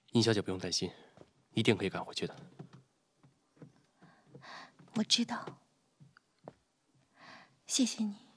殷小姐不用担心，一定可以赶回去的。 我知道，谢谢你。